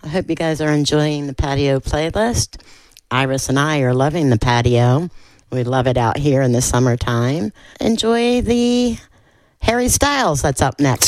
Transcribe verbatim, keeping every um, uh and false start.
I hope you guys are enjoying the patio playlist. Iris and I are loving the patio. We love it out here in the summertime. Enjoy the Harry Styles that's up next.